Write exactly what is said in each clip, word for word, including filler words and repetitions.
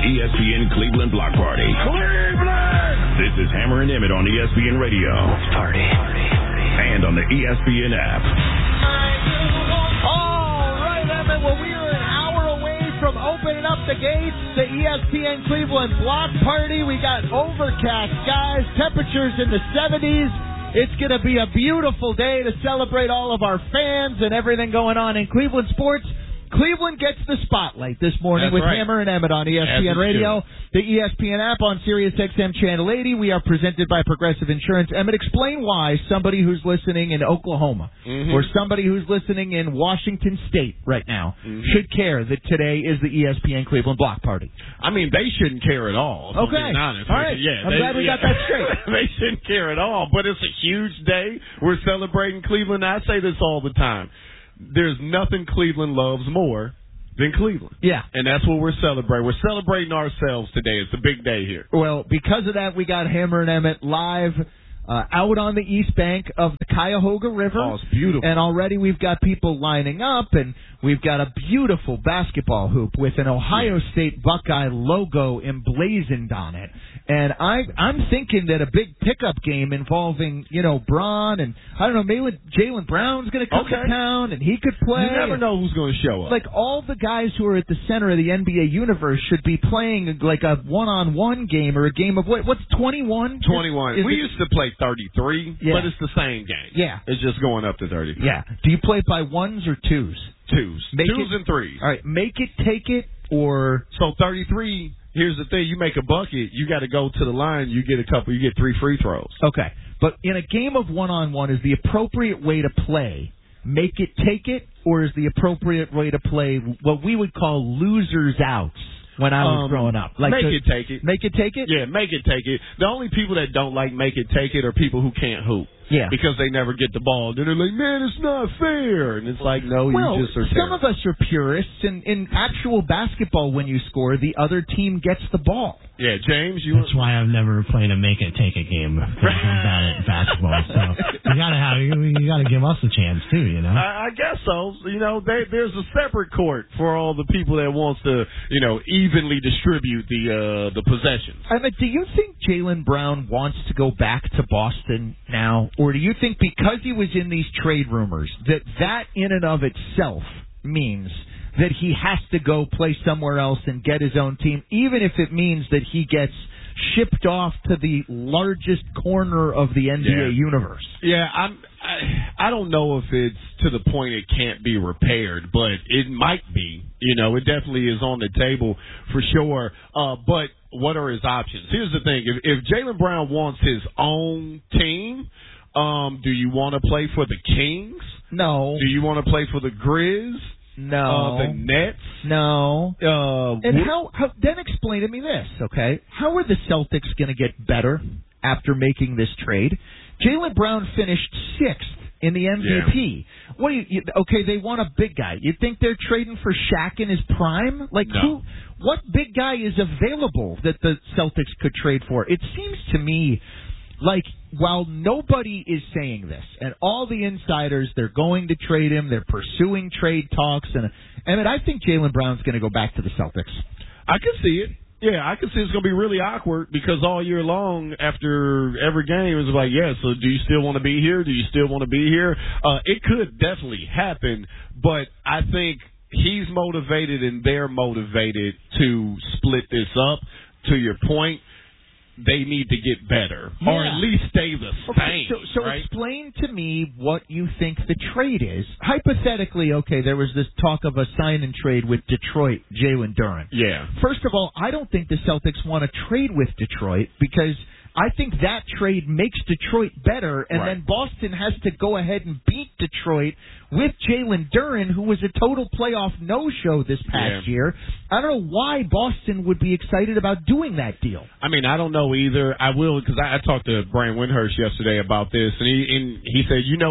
E S P N Cleveland Block Party. Cleveland! This is Hammer and Emmett on E S P N Radio. Party. And on the E S P N app. All right, Emmett. Well, we are an hour away from opening up the gates. The E S P N Cleveland Block Party. We got overcast skies, temperatures in the seventies. It's going to be a beautiful day to celebrate all of our fans and everything going on in Cleveland sports. Cleveland gets the spotlight this morning. That's with right. Hammer and Emmett on E S P N Radio, the E S P N app on Sirius X M Channel eighty. We are presented by Progressive Insurance. Emmett, explain why somebody who's listening in Oklahoma mm-hmm. or somebody who's listening in Washington State right now mm-hmm. should care that today is the E S P N Cleveland Block Party. I mean, they shouldn't care at all. Okay. I'm being honest. All right. Yeah, I'm they, glad we yeah. got that straight. They shouldn't care at all, but it's a huge day. We're celebrating Cleveland. I say this all the time. There's nothing Cleveland loves more than Cleveland. Yeah. And that's what we're celebrating. We're celebrating ourselves today. It's a big day here. Well, because of that, we got Hammer and Emmett live uh, out on the east bank of the Cuyahoga River. Oh, it's beautiful. And already we've got people lining up, and we've got a beautiful basketball hoop with an Ohio yeah. State Buckeye logo emblazoned on it. And I, I'm thinking that a big pickup game involving, you know, Braun and, I don't know, maybe Jaylen Brown's going to come okay. to town and he could play. You never know who's going to show up. Like, all the guys who are at the center of the N B A universe should be playing like a one-on-one game or a game of, what? what's twenty-one? twenty-one. Is, is we it, used to play thirty-three, yeah. but it's the same game. Yeah. It's just going up to thirty-three. Yeah. Do you play by ones or twos? Twos. Make Twos it, and threes. All right. Make it, take it, or... So thirty-three, here's the thing. You make a bucket, you got to go to the line, you get a couple, you get three free throws. Okay. But in a game of one-on-one, is the appropriate way to play make it, take it, or is the appropriate way to play what we would call losers outs when I was um, growing up? Like make the, it, take it. Make it, take it? Yeah, make it, take it. The only people that don't like make it, take it are people who can't hoop. Yeah. Because they never get the ball. Then they're like, man, it's not fair. And it's like, no, well, you just are some terrible. of us are purists, and in actual basketball, when you score, the other team gets the ball. Yeah, James, you... That's why I've never played a make it, take it game. Because I'm bad at basketball. So you gotta have, you, you gotta give us a chance, too, you know? I, I guess so. You know, they, there's a separate court for all the people that wants to, you know, evenly distribute the uh, the possessions. I mean, do you think Jaylen Brown wants to go back to Boston now? Or do you think because he was in these trade rumors that that in and of itself means that he has to go play somewhere else and get his own team, even if it means that he gets shipped off to the largest corner of the N B A yeah. universe? Yeah, I'm, I I don't know if it's to the point it can't be repaired, but it might be. You know, it definitely is on the table for sure. Uh, but what are his options? Here's the thing. If, if Jaylen Brown wants his own team, um, do you want to play for the Kings? No. Do you want to play for the Grizz? No. Uh, the Nets? No. Uh, and wh- how, how? Then explain to me this, okay? How are the Celtics going to get better after making this trade? Jaylen Brown finished sixth in the M V P. Yeah. What do you, you? Okay, they want a big guy. You think they're trading for Shaq in his prime? Like no. who? What big guy is available that the Celtics could trade for? It seems to me like while nobody is saying this, and all the insiders, they're going to trade him, they're pursuing trade talks, and and I think Jaylen Brown's going to go back to the Celtics. I can see it. Yeah, I can see it's going to be really awkward because all year long, after every game, it's like, yeah, so do you still want to be here? Do you still want to be here? Uh, it could definitely happen, but I think he's motivated and they're motivated to split this up. To your point, they need to get better, yeah. or at least stay the same. Okay, so so right? explain to me what you think the trade is. Hypothetically, okay, there was this talk of a sign and trade with Detroit, Jalen Duren. Yeah. First of all, I don't think the Celtics want to trade with Detroit because I think that trade makes Detroit better, and right. then Boston has to go ahead and beat Detroit with Jalen Duren, who was a total playoff no-show this past yeah. year. I don't know why Boston would be excited about doing that deal. I mean, I don't know either. I will, because I, I talked to Brian Windhurst yesterday about this, and he and he said, you know what,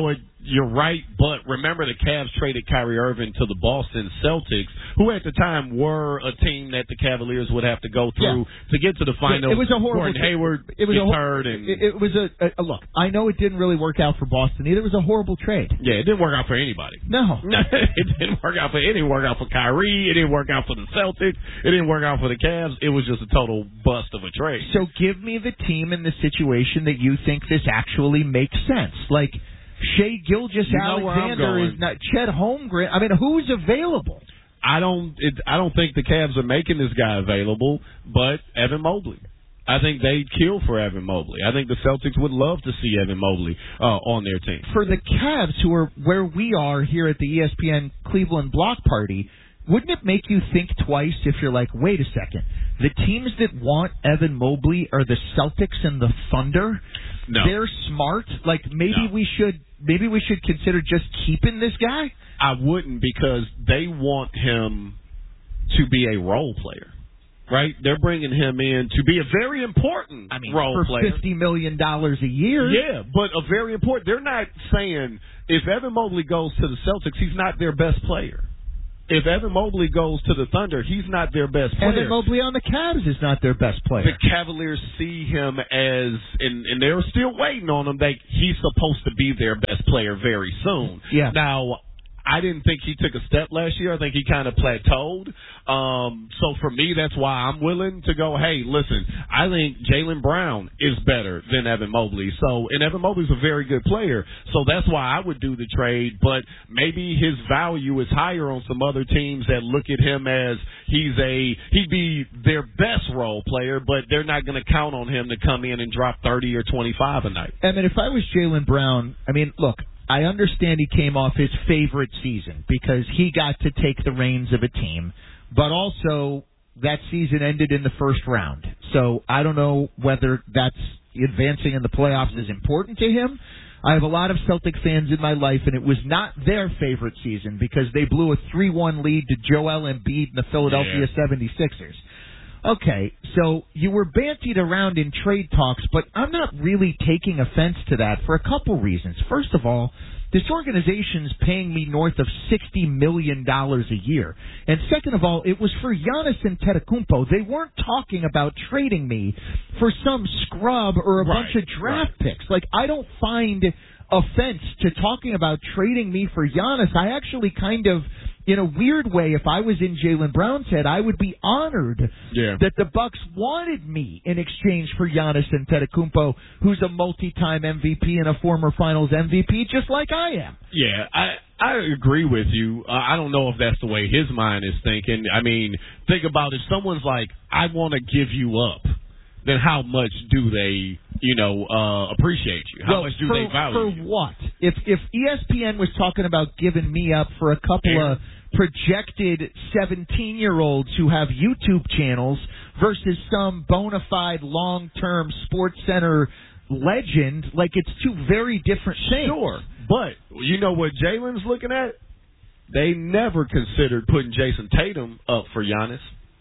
you're right, but remember the Cavs traded Kyrie Irving to the Boston Celtics, who at the time were a team that the Cavaliers would have to go through yeah. to get to the finals. It was a horrible. Gordon Hayward it was gets a, hurt, and it, it was a, a look. I know it didn't really work out for Boston either. It was a horrible trade. Yeah, it didn't work out for anybody. No, it didn't work out for. It didn't work out for Kyrie. It didn't work out for the Celtics. It didn't work out for the Cavs. It was just a total bust of a trade. So give me the team in the situation that you think this actually makes sense. Like Shai Gilgeous-Alexander is not Chet Holmgren. I mean, who's available? I don't. It, I don't think the Cavs are making this guy available, but Evan Mobley. I think they'd kill for Evan Mobley. I think the Celtics would love to see Evan Mobley uh, on their team. For the Cavs, who are where we are here at the E S P N Cleveland Block Party, wouldn't it make you think twice if you're like, wait a second, the teams that want Evan Mobley are the Celtics and the Thunder? No. They're smart. Like maybe no. we should maybe we should consider just keeping this guy? I wouldn't, because they want him to be a role player. Right? They're bringing him in to be a very important I mean, role for player. fifty million dollars a year. Yeah, but a very important. They're not saying if Evan Mobley goes to the Celtics, he's not their best player. If Evan Mobley goes to the Thunder, he's not their best player. Evan Mobley on the Cavs is not their best player. The Cavaliers see him as, and, and they're still waiting on him, they, he's supposed to be their best player very soon. Yeah. Now, I didn't think he took a step last year. I think he kind of plateaued. Um, so for me, that's why I'm willing to go, hey, listen, I think Jaylen Brown is better than Evan Mobley. So, and Evan Mobley's a very good player. So that's why I would do the trade. But maybe his value is higher on some other teams that look at him as he's a, he'd be their best role player, but they're not going to count on him to come in and drop thirty or twenty-five a night. I mean, if I was Jaylen Brown, I mean, look, I understand he came off his favorite season because he got to take the reins of a team, but also that season ended in the first round. So I don't know whether that's advancing in the playoffs is important to him. I have a lot of Celtic fans in my life, and it was not their favorite season because they blew a three one lead to Joel Embiid and the Philadelphia yeah. seventy-sixers. Okay, so you were bantied around in trade talks, but I'm not really taking offense to that for a couple reasons. First of all, this organization's paying me north of sixty million dollars a year. And second of all, it was for Giannis Antetokounmpo. They weren't talking about trading me for some scrub or a right, bunch of draft right. picks. Like, I don't find offense to talking about trading me for Giannis. I actually kind of, in a weird way, if I was in Jaylen Brown's head, I would be honored yeah. that the Bucks wanted me in exchange for Giannis Antetokounmpo, who's a multi-time M V P and a former Finals M V P, just like I am. Yeah, I I agree with you. Uh, I don't know if that's the way his mind is thinking. I mean, think about if someone's like, I want to give you up, then how much do they, you know, uh, appreciate you? How well, much do for, they value for you? For what? If if E S P N was talking about giving me up for a couple yeah. of projected seventeen-year-olds who have YouTube channels versus some bona fide long-term Sports Center legend, like it's two very different things. Sure, but you know what Jalen's looking at? They never considered putting Jason Tatum up for Giannis.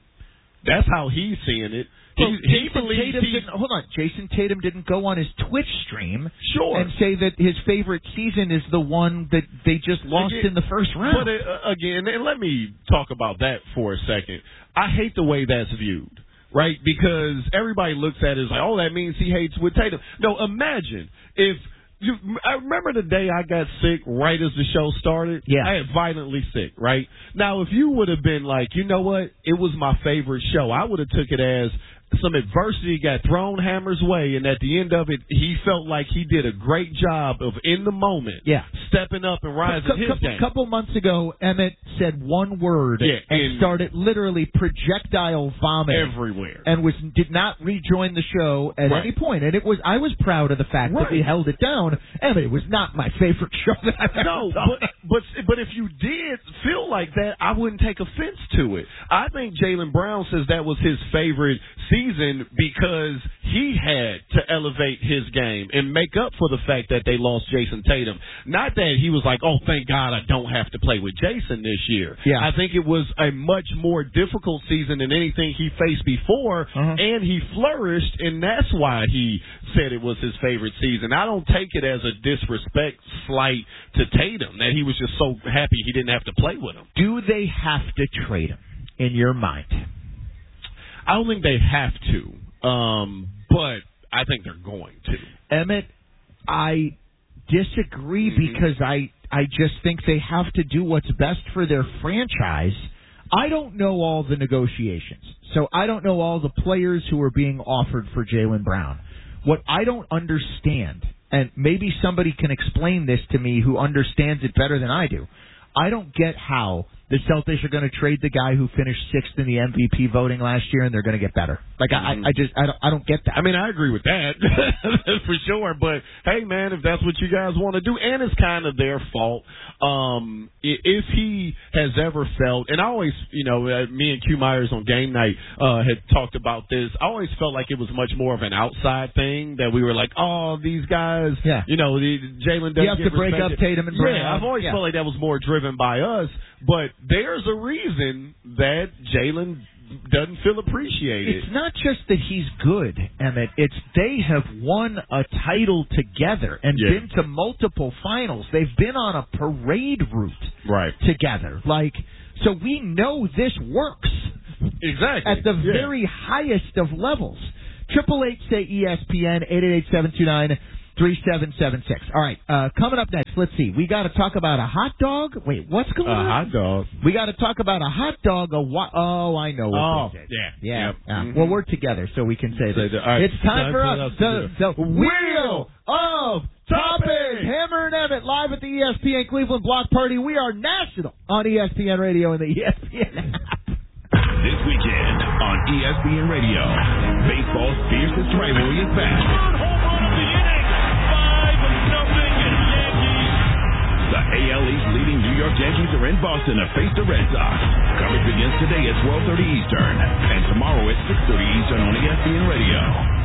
That's how he's seeing it. He, Well, he Jason believes Tatum he's, didn't, hold on. Jason Tatum didn't go on his Twitch stream Sure. and say that his favorite season is the one that they just lost Again, in the first round. But uh, again, and let me talk about that for a second. I hate the way that's viewed, right? Because everybody looks at it as like, oh, that means he hates with Tatum. No, imagine if you. I remember the day I got sick right as the show started. Yeah. I had violently sick, right? Now, if you would have been like, you know what, it was my favorite show, I would have took it as some adversity got thrown Hammer's way, and at the end of it, he felt like he did a great job of, in the moment, yeah. stepping up and rising a his couple, game. couple months ago, Emmett said one word Yeah, and, and started literally projectile vomit everywhere, and was did not rejoin the show at right. any point. And it was I was proud of the fact right. that we held it down. Emmett, it was not my favorite show that I've ever No, done. but, but but if you did feel like that, I wouldn't take offense to it. I think Jaylen Brown says that was his favorite season. season because he had to elevate his game and make up for the fact that they lost Jason Tatum. Not that he was like, oh, thank God I don't have to play with Jason this year. Yeah. I think it was a much more difficult season than anything he faced before, uh-huh. and he flourished, and that's why he said it was his favorite season. I don't take it as a disrespect slight to Tatum, that he was just so happy he didn't have to play with him. Do they have to trade him, in your mind? I don't think they have to, um, but I think they're going to. Emmett, I disagree mm-hmm. because I, I just think they have to do what's best for their franchise. I don't know all the negotiations, so I don't know all the players who are being offered for Jaylen Brown. What I don't understand, and maybe somebody can explain this to me who understands it better than I do, I don't get how the Celtics are going to trade the guy who finished sixth in the M V P voting last year and they're going to get better. Like, mm-hmm. I, I just, I don't, I don't get that. I mean, I agree with that for sure. But hey, man, if that's what you guys want to do, and it's kind of their fault. Um, if he has ever felt, and I always, you know, uh, me and Q Myers on game night uh, had talked about this. I always felt like it was much more of an outside thing that we were like, oh, these guys, yeah. you know, the, Jaylen doesn't You have get to break respected. up Tatum and Brown. Yeah, I've always yeah. felt like that was more driven by us. But there's a reason that Jaylen doesn't feel appreciated. It's not just that he's good, Emmett. It's they have won a title together and yeah. been to multiple finals. They've been on a parade route right. together. Like, so we know this works. Exactly. At the yeah. very highest of levels. Triple Eight say E S P N eight eight eight seven two nine three seven seven six. All right, uh, coming up next, let's see. We got to talk about a hot dog. Wait, what's going a on? A hot dog. We got to talk about a hot dog. A wa- Oh, I know what oh, they did. yeah. Yeah. Yep. yeah. Mm-hmm. Well, we're together, so we can say this. So, right, it's time, time for us, us the, the Wheel of Topic. Hammer and Emmett live at the E S P N Cleveland Block Party. We are national on E S P N Radio and the E S P N app. This weekend on E S P N Radio, baseball's fiercest rivalry is back. The A L East leading New York Yankees are in Boston to face the Red Sox. Coverage begins today at twelve thirty Eastern and tomorrow at six thirty Eastern on E S P N Radio.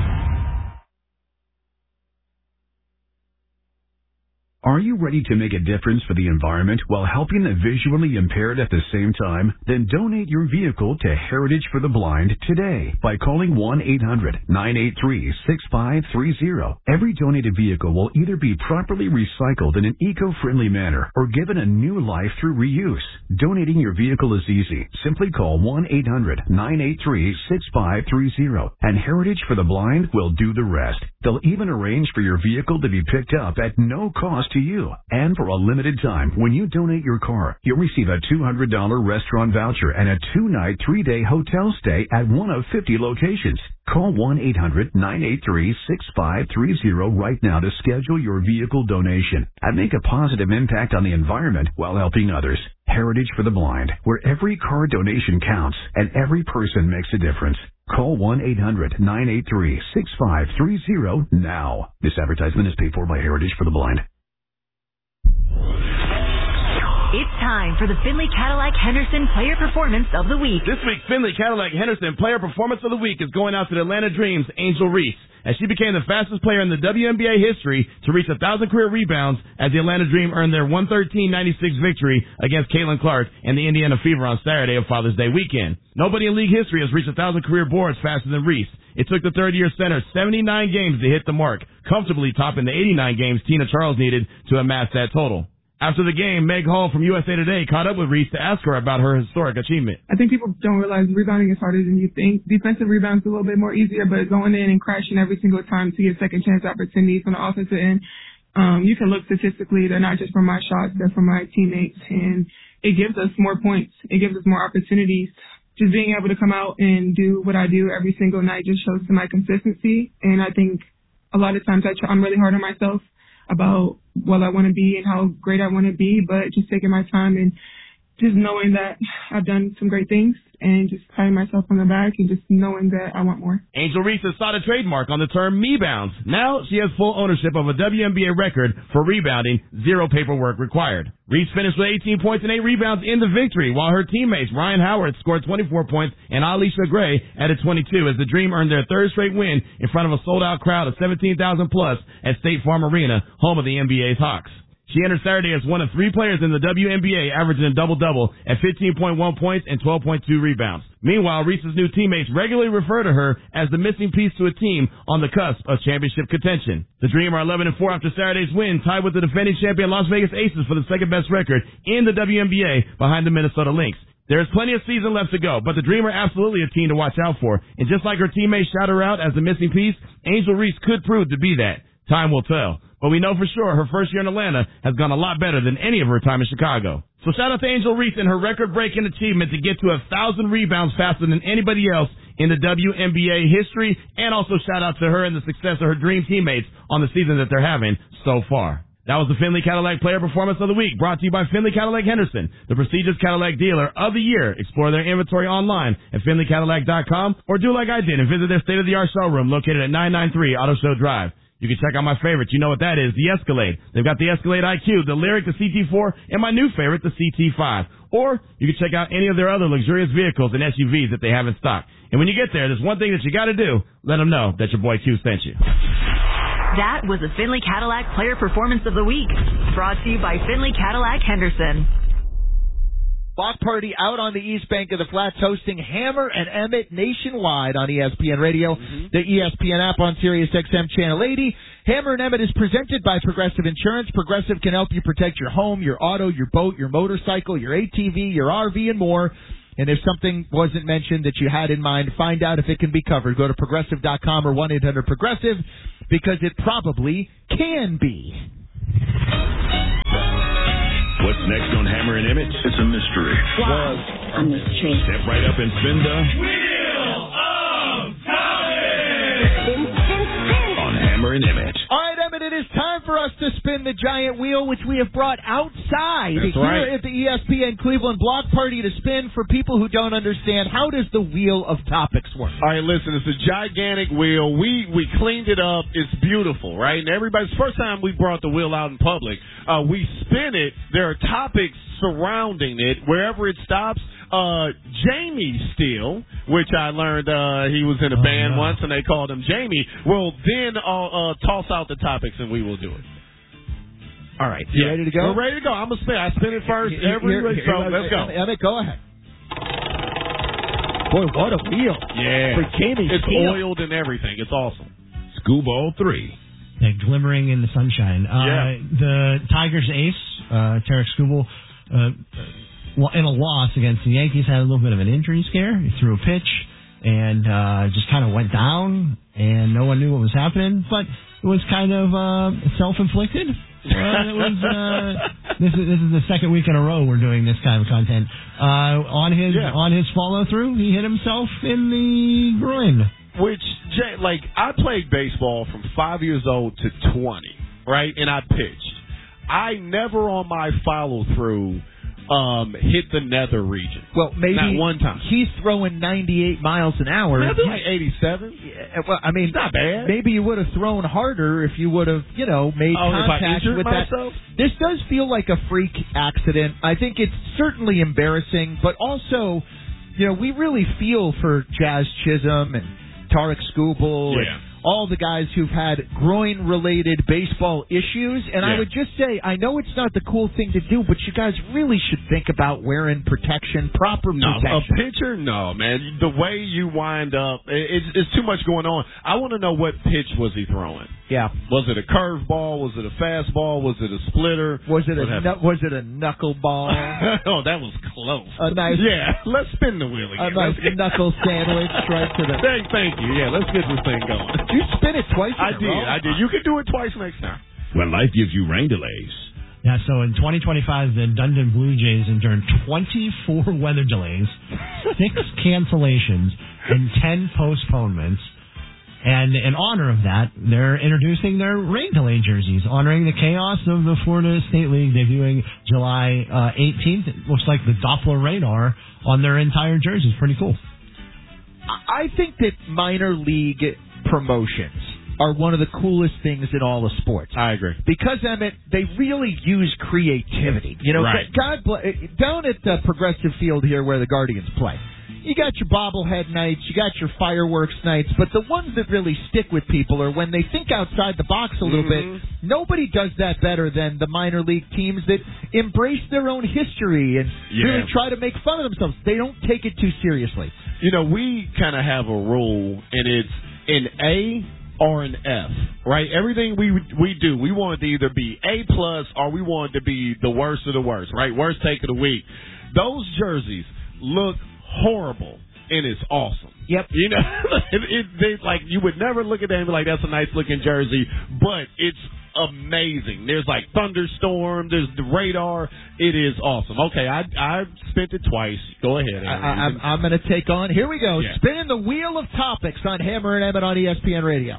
Are you ready to make a difference for the environment while helping the visually impaired at the same time? Then donate your vehicle to Heritage for the Blind today by calling one eight hundred nine eight three six five three zero. Every donated vehicle will either be properly recycled in an eco-friendly manner or given a new life through reuse. Donating your vehicle is easy. Simply call one eight hundred nine eight three six five three zero and Heritage for the Blind will do the rest. They'll even arrange for your vehicle to be picked up at no cost to you. And for a limited time, when you donate your car, you'll receive a two hundred dollars restaurant voucher and a two-night, three-day hotel stay at one of fifty locations. Call one eight hundred nine eight three six five three zero right now to schedule your vehicle donation and make a positive impact on the environment while helping others. Heritage for the Blind, where every car donation counts and every person makes a difference. Call one eight hundred nine eight three six five three zero now. This advertisement is paid for by Heritage for the Blind. It's time for the Finley Cadillac Henderson Player Performance of the Week. This week, Finley Cadillac Henderson Player Performance of the Week is going out to the Atlanta Dreams' Angel Reese, as she became the fastest player in the W N B A history to reach one thousand career rebounds as the Atlanta Dream earned their one thirteen ninety-six victory against Caitlin Clark and the Indiana Fever on Saturday of Father's Day weekend. Nobody in league history has reached one thousand career boards faster than Reese. It took the third-year center seventy-nine games to hit the mark, comfortably topping the eighty-nine games Tina Charles needed to amass that total. After the game, Meg Hall from U S A Today caught up with Reese to ask her about her historic achievement. I think people don't realize rebounding is harder than you think. Defensive rebounding is a little bit more easier, but going in and crashing every single time to get second chance opportunities on the offensive end, um, you can look statistically. They're not just from my shots, they're from my teammates, and it gives us more points. It gives us more opportunities. Just being able to come out and do what I do every single night just shows to my consistency, and I think a lot of times I try, I'm really hard on myself about what I want to be and how great I want to be, but just taking my time and just knowing that I've done some great things and just patting myself on the back and just knowing that I want more. Angel Reese has sought a trademark on the term me-bounds. Now she has full ownership of a W N B A record for rebounding, zero paperwork required. Reese finished with eighteen points and eight rebounds in the victory, while her teammates Ryan Howard scored twenty-four points and Alicia Gray added twenty-two as the Dream earned their third straight win in front of a sold-out crowd of seventeen thousand plus at State Farm Arena, home of the N B A's Hawks. She entered Saturday as one of three players in the W N B A averaging a double-double at fifteen point one points and twelve point two rebounds. Meanwhile, Reese's new teammates regularly refer to her as the missing piece to a team on the cusp of championship contention. The Dream are eleven and four after Saturday's win, tied with the defending champion Las Vegas Aces for the second-best record in the W N B A behind the Minnesota Lynx. There is plenty of season left to go, but the Dream are absolutely a team to watch out for. And just like her teammates shout her out as the missing piece, Angel Reese could prove to be that. Time will tell. But we know for sure her first year in Atlanta has gone a lot better than any of her time in Chicago. So shout out to Angel Reese and her record-breaking achievement to get to a thousand rebounds faster than anybody else in the W N B A history, and also shout out to her and the success of her Dream teammates on the season that they're having so far. That was the Finley Cadillac Player Performance of the Week, brought to you by Finley Cadillac Henderson, the prestigious Cadillac dealer of the year. Explore their inventory online at finley cadillac dot com, or do like I did and visit their state-of-the-art showroom located at nine ninety-three Auto Show Drive. You can check out my favorite. You know what that is, the Escalade. They've got the Escalade I Q, the Lyric, the C T four, and my new favorite, the C T five. Or you can check out any of their other luxurious vehicles and S U Vs that they have in stock. And when you get there, there's one thing that you got to do. Let them know that your boy Q sent you. That was the Finley Cadillac Player Performance of the Week, brought to you by Finley Cadillac Henderson. Block Party out on the East Bank of the Flats, hosting Hammer and Emmett nationwide on E S P N Radio, mm-hmm. the E S P N app on Sirius X M Channel eighty. Hammer and Emmett is presented by Progressive Insurance. Progressive can help you protect your home, your auto, your boat, your motorcycle, your A T V, your R V, and more. And if something wasn't mentioned that you had in mind, find out if it can be covered. Go to progressive dot com or one eight hundred progressive, because it probably can be. What's next on Hammer and Emmett? It's a mystery. Wow. A mystery. Step right up and spin the Wheel of Time. Spin, spin, spin. On Hammer and Emmett. All right, Emmett, it is time for us to spin the giant wheel, which we have brought outside That's here right. at the E S P N Cleveland Block Party to spin. For people who don't understand, how does the Wheel of Topics work? All right, listen, it's a gigantic wheel. We we cleaned it up. It's beautiful, right? And everybody's first time we brought the wheel out in public. Uh, we spin it. There are topics surrounding it. Wherever it stops, uh, Jamie Steele, which I learned uh, he was in a oh, band no. once, and they called him Jamie, will then uh, uh, toss out the topics, and we will do it. All right, you yeah. ready to go? We're ready to go. I'm going to spin. I spin it first Here, every here, week, here, so here, let's go. Emmett, go ahead. Boy, what a wheel. Yeah. For Jamie It's Steele. oiled and everything. It's awesome. School Ball three. Yeah, glimmering in the sunshine. Uh, Yeah. The Tigers ace, uh, Tarek Skubal, uh, well, in a loss against the Yankees, had a little bit of an injury scare. He threw a pitch and uh, just kind of went down, and no one knew what was happening, but it was kind of uh, self-inflicted. Well, it was. Uh, this is this is the second week in a row we're doing this kind of content. Uh, on his Yeah. on his follow through, he hit himself in the groin. Which, Jay, like, I played baseball from five years old to twenty, right? And I pitched. I never on my follow through um, hit the nether region. Well, maybe Not one time. he's throwing ninety-eight miles an hour. That's like eighty-seven. Yeah, well, I mean, It's not bad. Maybe you would have thrown harder if you would have, you know, made Oh, if I contact injured with myself? that. This does feel like a freak accident. I think it's certainly embarrassing, but also, you know, we really feel for Jazz Chisholm and Tarek Skubal Yeah. and all the guys who've had groin-related baseball issues. And Yeah. I would just say, I know it's not the cool thing to do, but you guys really should think about wearing protection, proper No, protection. a pitcher, no, man. The way you wind up, it, it's, it's too much going on. I want to know what pitch was he throwing. Yeah. Was it a curveball? Was it a fastball? Was it a splitter? Was it What a happened? nu- was it a knuckleball? Oh, that was close. A nice- yeah. Let's spin the wheel A again. nice Let's get- knuckle sandwich right to the. Thank, thank you. Yeah, let's get this thing going. You spin it twice. In I a did. row? I did. You can do it twice next time. When life gives you rain delays. Yeah, so in twenty twenty-five, the Dundon Blue Jays endured twenty-four weather delays, six cancellations, and ten postponements. And in honor of that, they're introducing their rain delay jerseys, honoring the chaos of the Florida State League debuting July uh, eighteenth. It looks like the Doppler radar on their entire jerseys. Pretty cool. I think that minor league promotions are one of the coolest things in all of sports. I agree. Because, Emmett, they really use creativity. You know, right. God bless, down at the Progressive Field here where the Guardians play, you got your bobblehead nights, you got your fireworks nights, but the ones that really stick with people are when they think outside the box a little mm-hmm. bit. Nobody does that better than the minor league teams that embrace their own history and yeah. really try to make fun of themselves. They don't take it too seriously. You know, we kind of have a rule, and it's an A or an F, right? Everything we we do, we want it to either be A plus or we want it to be the worst of the worst, right? Worst take of the week. Those jerseys look horrible, and it's awesome. Yep. You know, it, it, they, like you would never look at that and be like, that's a nice looking jersey, but it's amazing. There's like thunderstorm, there's the radar. It is awesome. Okay, I I spent it twice. Go ahead. I, I, I'm, I'm going to take on. Here we go. Yeah. Spinning the wheel of topics on Hammer and Emmett on E S P N Radio.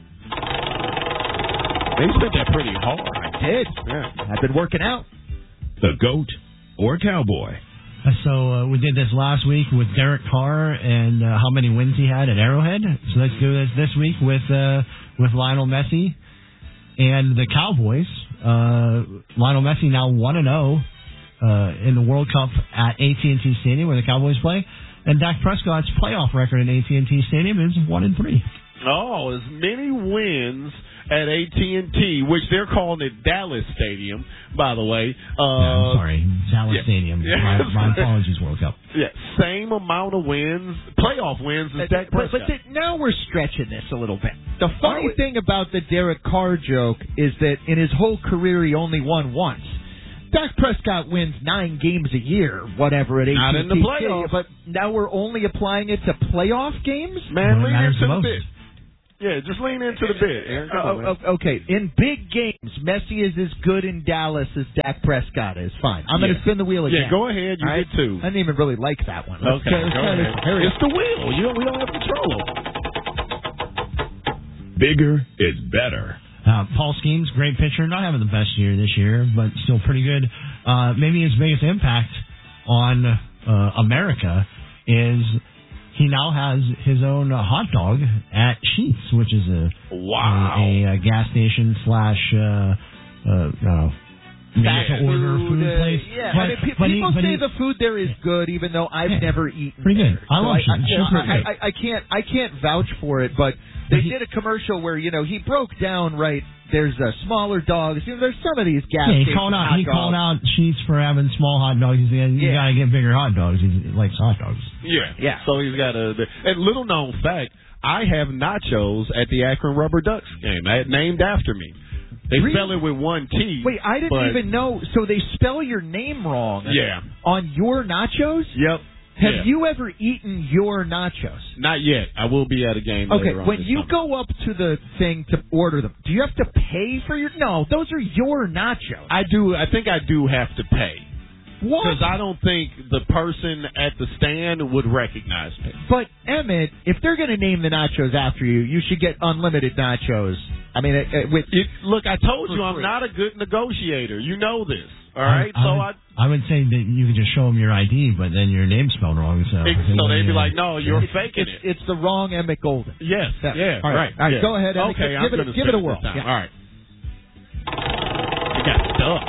They spent that pretty hard. I did. Yeah. I've been working out. The GOAT or Cowboy? Uh, So uh, we did this last week with Derek Carr and uh, how many wins he had at Arrowhead. So let's do this this week with uh, with Lionel Messi and the Cowboys. Uh, Lionel Messi now one and zero uh, in the World Cup at A T and T Stadium where the Cowboys play, and Dak Prescott's playoff record at A T and T Stadium is one and three. Oh, as many wins at A T and T, which they're calling it Dallas Stadium, by the way. Uh, yeah, I'm sorry, Dallas yeah. Stadium. Yeah. My, my apologies, World Cup. Yeah, same amount of wins, playoff wins as Dak But, Prescott. but th- now we're stretching this a little bit. The funny Oh, it- thing about the Derek Carr joke is that in his whole career he only won once. Dak Prescott wins nine games a year, whatever, at A T and T Not in the playoffs. Stadium, but now we're only applying it to playoff games? Man, Well, it lean matters into the the most. bit. Yeah, just lean into the bit, Aaron. Come on, Uh, man. o- okay, in big games, Messi is as good in Dallas as Dak Prescott is. Fine. I'm going to Yeah. spin the wheel again. Yeah, go ahead. You All right? did too. I didn't even really like that one. Let's Okay, go- let's go try this. ahead. Here we go. It's the wheel. You don't, we don't have control over it. Bigger is better. Uh, Paul Skeens, great pitcher, not having the best year this year, but still pretty good. Uh, maybe his biggest impact on uh, America is he now has his own uh, hot dog at Sheetz, which is a Wow. a, a, a gas station slash uh, uh, uh, made to order food uh, place. Yeah, But- I mean, pe- but he- people but say he- the food there is good, even though I've Yeah. never eaten. Pretty good. there. I love So Sheetz. I, Sheetz I, is great. I, I, I can't. I can't vouch for it, but they But he- did a commercial where you know he broke down right. There's uh, smaller dogs. You know, there's some of these gas Yeah, he station called out. hot He dogs. called out Sheetz for having small hot dogs. He said, "You Yeah. gotta get bigger hot dogs." He likes hot dogs. Yeah. Yeah. So he's got a. And little known fact, I have nachos at the Akron Rubber Ducks game. I had named after me. They Really? spell it with one T. Wait, I didn't but- even know. So they spell your name wrong. Yeah. On your nachos? Yep. Have Yeah. you ever eaten your nachos? Not yet. I will be at a game. Okay, later on when this you summer. go up to the thing to order them, do you have to pay for your? No, those are your nachos. I do. I think I do have to pay. What? Because I don't think the person at the stand would recognize me. But Emmett, if they're going to name the nachos after you, you should get unlimited nachos. I mean, it, it, with It, look, I told For you I'm free. not a good negotiator. You know this. All right. I, I so would, I. I would say that you could just show them your I D, but then your name's spelled wrong. So, So they'd be uh, like, "No, you're faking it's, it." it's the wrong Emmett Golden. Yes. Yeah. Yeah. All right. Right. All right, yeah. go ahead, Emmett. Okay. Give I'm it a- gonna give it a spin whirl. this time. Yeah. All right. You got stuck.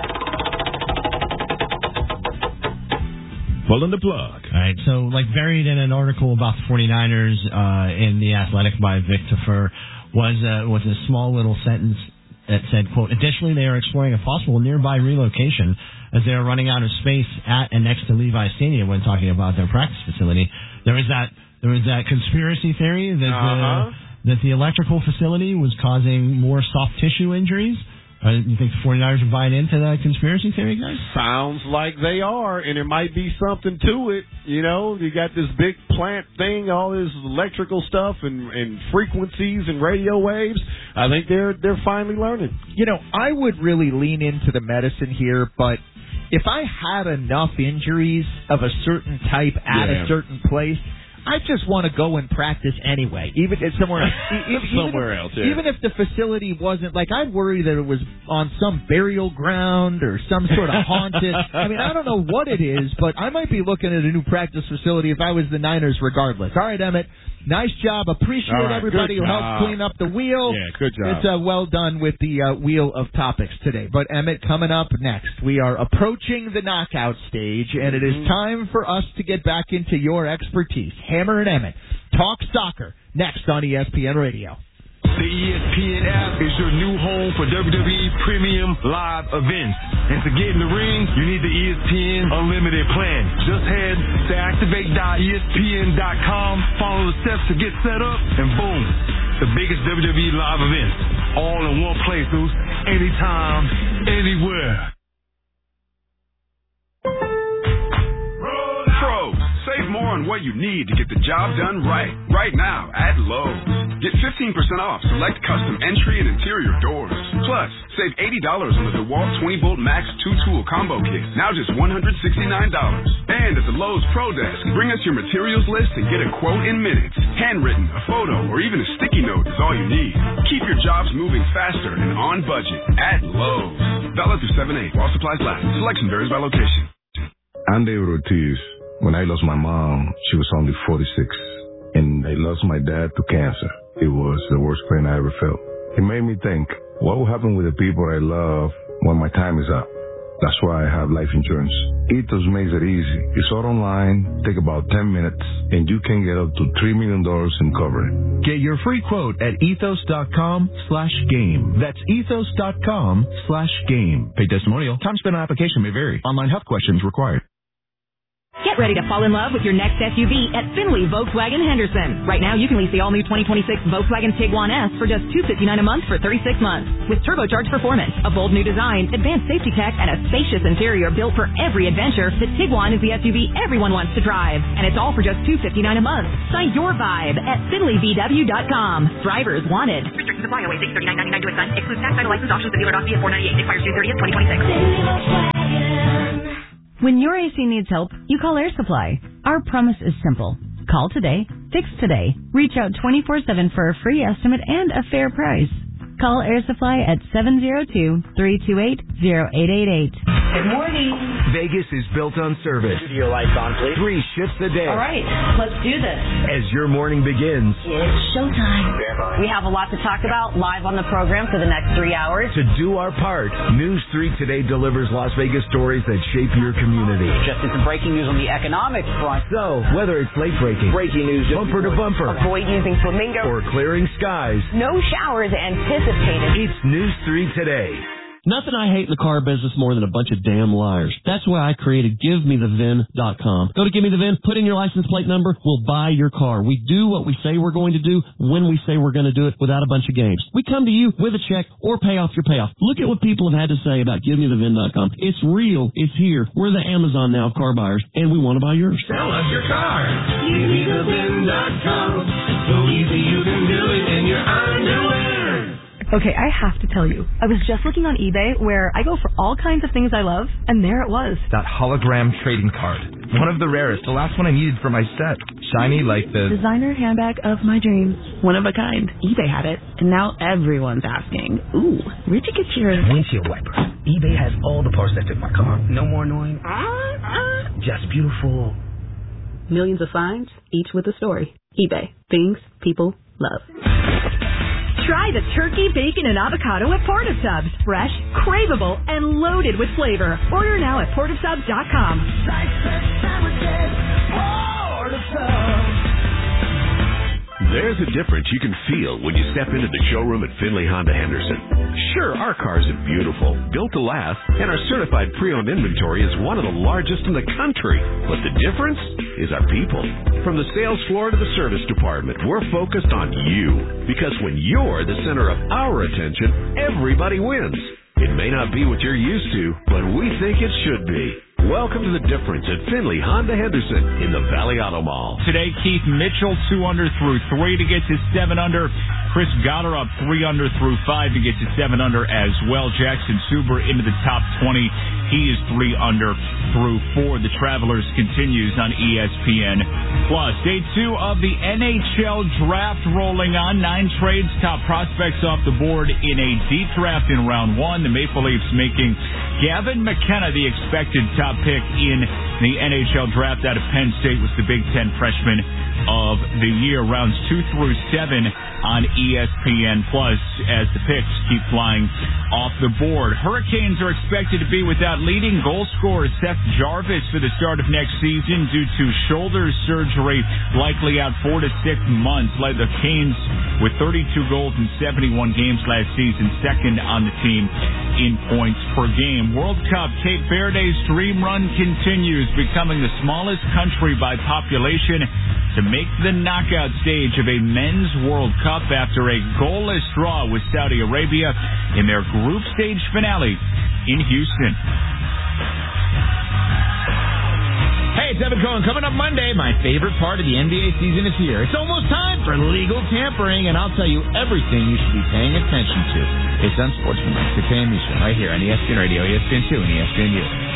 Pulling the plug. All right, so like buried in an article about the 49ers uh, in The Athletic by Vic Tafur was uh, was a small little sentence that said, quote, additionally, they are exploring a possible nearby relocation as they are running out of space at and next to Levi Stadium when talking about their practice facility. There was that there was that conspiracy theory that Uh-huh. the, that the electrical facility was causing more soft tissue injuries. Uh, you think the 49ers are buying into that conspiracy theory, guys? Sounds like they are, and there might be something to it. You know, you got this big plant thing, all this electrical stuff and, and frequencies and radio waves. I think they're they're finally learning. You know, I would really lean into the medicine here, but if I had enough injuries of a certain type at Yeah. a certain place, I just want to go and practice anyway, even if somewhere else. Even, somewhere even if, else, yeah. Even if the facility wasn't, like, I'd worry that it was on some burial ground or some sort of haunted. I mean, I don't know what it is, but I might be looking at a new practice facility if I was the Niners regardless. All right, Emmett. Nice job. Appreciate right, everybody who helped clean up the wheel. Yeah, good job. It's uh, well done with the uh, wheel of topics today. But, Emmett, coming up next, we are approaching the knockout stage, and it is time for us to get back into your expertise. Hammer and Emmett, talk soccer, next on E S P N Radio. The E S P N app is your new home for W W E Premium Live events. And to get in the ring, you need the E S P N Unlimited plan. Just head to activate dot E S P N dot com, follow the steps to get set up, and boom, the biggest W W E live events. All in one place, dudes. Anytime, anywhere. Pros, save more on what you need to get the job done right. Right now at Lowe's. Get fifteen percent off select custom entry and interior doors. Plus, save eighty dollars on the DeWalt twenty volt Max two tool combo kit. Now just one hundred sixty-nine dollars. And at the Lowe's Pro Desk, bring us your materials list and get a quote in minutes. Handwritten, a photo, or even a sticky note is all you need. Keep your jobs moving faster and on budget at Lowe's. Valid through seven eight while supplies last. Selection varies by location. I'm David Ortiz. When I lost my mom, she was only forty-six. And I lost my dad to cancer. It was the worst pain I ever felt. It made me think, what will happen with the people I love when my time is up? That's why I have life insurance. Ethos makes it easy. It's all online, take about ten minutes, and you can get up to three million dollars in coverage. Get your free quote at ethos.com slash game. That's ethos.com slash game. Paid testimonial. Time spent on application may vary. Online health questions required. Get ready to fall in love with your next S U V at Finley Volkswagen Henderson. Right now, you can lease the all-new twenty twenty-six Volkswagen Tiguan S for just two hundred fifty-nine dollars a month for thirty-six months. With turbocharged performance, a bold new design, advanced safety tech, and a spacious interior built for every adventure, the Tiguan is the S U V everyone wants to drive. And it's all for just two hundred fifty-nine dollars a month. Sign your vibe at Finley V W dot com. Drivers wanted. Restrictions apply. Only six thirty-nine ninety-nine to extend. Excludes tax, title, license, options, and dealer doc fee at four ninety-eight. Expires June thirtieth, twenty twenty-six. When your A C needs help, you call Air Supply. Our promise is simple. Call today, fix today. Reach out twenty-four seven for a free estimate and a fair price. Call Air Supply at seven zero two, three two eight, zero eight eight eight. Good morning. Vegas is built on service. Studio lights on, please. Three shifts a day. All right, let's do this. As your morning begins. It's showtime. We have a lot to talk about live on the program for the next three hours. To do our part, News three Today delivers Las Vegas stories that shape your community. Just in some breaking news on the economic front. So, whether it's late breaking, breaking news, bumper to bumper, avoid using flamingo, or clearing skies, no showers anticipated. It's News three Today. Nothing I hate in the car business more than a bunch of damn liars. That's why I created Give Me The V I N dot com. Go to Give Me The V I N, put in your license plate number, we'll buy your car. We do what we say we're going to do when we say we're going to do it without a bunch of games. We come to you with a check or pay off your payoff. Look at what people have had to say about Give Me The V I N dot com. It's real. It's here. We're the Amazon now of car buyers, and we want to buy yours. Sell us your car. Give Me The V I N dot com. So easy you can do it in your underwear. Okay, I have to tell you, I was just looking on eBay where I go for all kinds of things I love, and there it was. That hologram trading card. One of the rarest, the last one I needed for my set. Shiny like the... designer handbag of my dreams. One of a kind. eBay had it, and now everyone's asking, ooh, where'd you get your... windshield wiper. eBay has all the parts that fit my car. No more annoying... Ah, ah, just beautiful. Millions of signs, each with a story. eBay. Things people love. Try the turkey, bacon, and avocado at Portasubs. Fresh, craveable, and loaded with flavor. Order now at portasubs dot com. There's a difference you can feel when you step into the showroom at Finley Honda Henderson. Sure, our cars are beautiful, built to last, and our certified pre-owned inventory is one of the largest in the country. But the difference is our people. From the sales floor to the service department, we're focused on you. Because when you're the center of our attention, everybody wins. It may not be what you're used to, but we think it should be. Welcome to the difference at Finley Honda Henderson in the Valley Auto Mall. Today, Keith Mitchell two under through three to get to seven under. Chris Goddard up three under through five to get to seven under as well. Jackson Suber into the top twenty He is three under through four. The Travelers continues on E S P N Plus. Day two of the N H L draft rolling on. Nine trades, top prospects off the board in a deep draft in round one. The Maple Leafs making Gavin McKenna the expected top pick in the N H L draft out of Penn State, was the Big Ten freshman of the year. Rounds two through seven on E S P N Plus as the picks keep flying off the board. Hurricanes are expected to be without leading goal scorer Seth Jarvis for the start of next season due to shoulder surgery, likely out four to six months. Led the Canes with thirty-two goals in seventy-one games last season, second on the team in points per game. World Cup, Cape Verde's dream run continues, becoming the smallest country by population to make the knockout stage of a men's World Cup after a goalless draw with Saudi Arabia in their group stage finale in Houston. Hey, it's Evan Cohen. Coming up Monday, my favorite part of the N B A season is here. It's almost time for legal tampering, and I'll tell you everything you should be paying attention to. It's Unsportsmanlike, six a.m. Eastern, right here on E S P N Radio, E S P N two, and E S P N U.